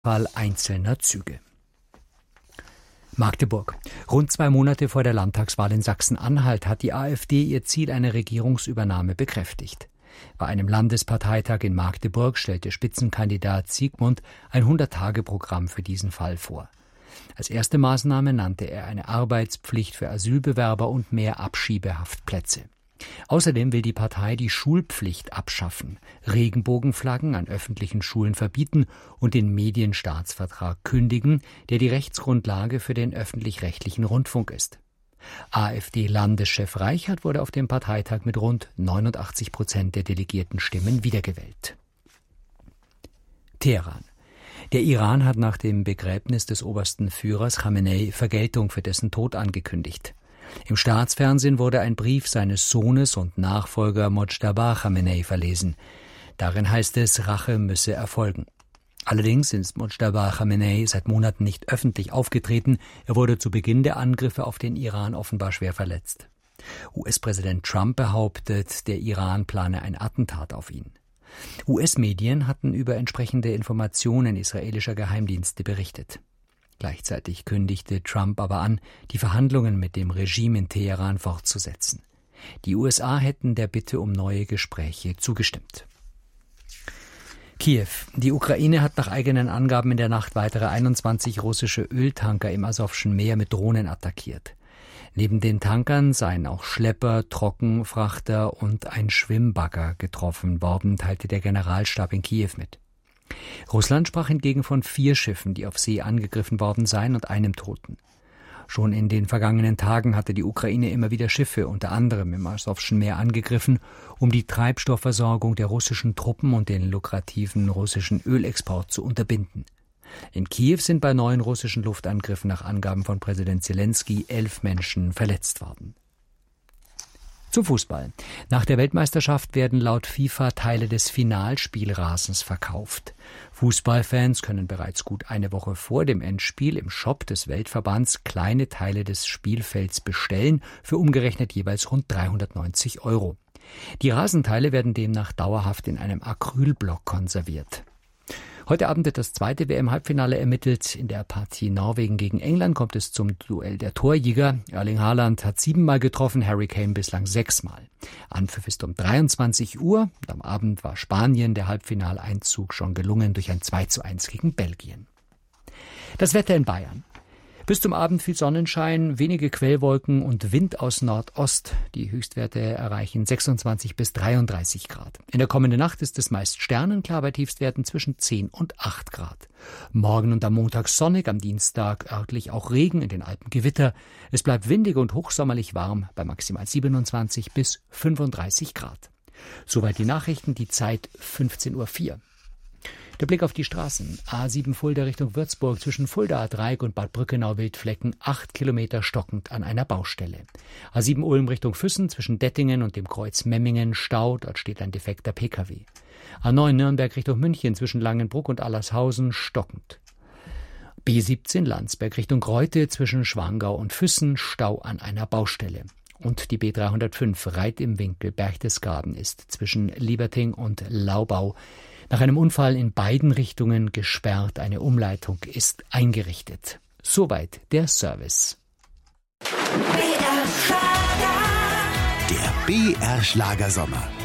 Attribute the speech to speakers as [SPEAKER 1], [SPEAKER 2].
[SPEAKER 1] Fall einzelner Züge. Magdeburg. Rund 2 Monate vor der Landtagswahl in Sachsen-Anhalt hat die AfD ihr Ziel einer Regierungsübernahme bekräftigt. Bei einem Landesparteitag in Magdeburg stellte Spitzenkandidat Siegmund ein 100-Tage-Programm für diesen Fall vor. Als erste Maßnahme nannte er eine Arbeitspflicht für Asylbewerber und mehr Abschiebehaftplätze. Außerdem will die Partei die Schulpflicht abschaffen, Regenbogenflaggen an öffentlichen Schulen verbieten und den Medienstaatsvertrag kündigen, der die Rechtsgrundlage für den öffentlich-rechtlichen Rundfunk ist. AfD-Landeschef Reichert wurde auf dem Parteitag mit rund 89% der Delegiertenstimmen wiedergewählt. Teheran. Der Iran hat nach dem Begräbnis des obersten Führers Khamenei Vergeltung für dessen Tod angekündigt. Im Staatsfernsehen wurde ein Brief seines Sohnes und Nachfolger Mojtaba Khamenei verlesen. Darin heißt es, Rache müsse erfolgen. Allerdings ist Mojtaba Khamenei seit Monaten nicht öffentlich aufgetreten. Er wurde zu Beginn der Angriffe auf den Iran offenbar schwer verletzt. US-Präsident Trump behauptet, der Iran plane ein Attentat auf ihn. US-Medien hatten über entsprechende Informationen israelischer Geheimdienste berichtet. Gleichzeitig kündigte Trump aber an, die Verhandlungen mit dem Regime in Teheran fortzusetzen. Die USA hätten der Bitte um neue Gespräche zugestimmt. Kiew. Die Ukraine hat nach eigenen Angaben in der Nacht weitere 21 russische Öltanker im Asowschen Meer mit Drohnen attackiert. Neben den Tankern seien auch Schlepper, Trockenfrachter und ein Schwimmbagger getroffen worden, teilte der Generalstab in Kiew mit. Russland sprach hingegen von 4 Schiffen, die auf See angegriffen worden seien und einem Toten. Schon in den vergangenen Tagen hatte die Ukraine immer wieder Schiffe, unter anderem im Asowschen Meer, angegriffen, um die Treibstoffversorgung der russischen Truppen und den lukrativen russischen Ölexport zu unterbinden. In Kiew sind bei neuen russischen Luftangriffen nach Angaben von Präsident Zelensky 11 Menschen verletzt worden. Zum Fußball. Nach der Weltmeisterschaft werden laut FIFA Teile des Finalspielrasens verkauft. Fußballfans können bereits gut eine Woche vor dem Endspiel im Shop des Weltverbands kleine Teile des Spielfelds bestellen, für umgerechnet jeweils rund 390 €. Die Rasenteile werden demnach dauerhaft in einem Acrylblock konserviert. Heute Abend wird das zweite WM-Halbfinale ermittelt. In der Partie Norwegen gegen England kommt es zum Duell der Torjäger. Erling Haaland hat 7-mal getroffen, Harry Kane bislang 6-mal. Anpfiff ist um 23 Uhr. Und am Abend war Spanien der Halbfinaleinzug schon gelungen durch ein 2:1 gegen Belgien. Das Wetter in Bayern. Bis zum Abend viel Sonnenschein, wenige Quellwolken und Wind aus Nordost. Die Höchstwerte erreichen 26 bis 33 Grad. In der kommenden Nacht ist es meist sternenklar bei Tiefstwerten zwischen 10 und 8 Grad. Morgen und am Montag sonnig, am Dienstag örtlich auch Regen, in den Alpen Gewitter. Es bleibt windig und hochsommerlich warm bei maximal 27 bis 35 Grad. Soweit die Nachrichten, die Zeit 15:04 Uhr. Der Blick auf die Straßen. A7 Fulda Richtung Würzburg zwischen Fuldaer Dreieck und Bad Brückenau-Wildflecken 8 Kilometer stockend an einer Baustelle. A7 Ulm Richtung Füssen zwischen Dettingen und dem Kreuz Memmingen Stau, dort steht ein defekter Pkw. A9 Nürnberg Richtung München zwischen Langenbruck und Allershausen stockend. B17 Landsberg Richtung Reute zwischen Schwangau und Füssen Stau an einer Baustelle. Und die B305 Reit im Winkel Berchtesgaden ist zwischen Lieberting und Laubau nach einem Unfall in beiden Richtungen gesperrt. Eine Umleitung ist eingerichtet. Soweit der Service.
[SPEAKER 2] Der BR Schlager Sommer.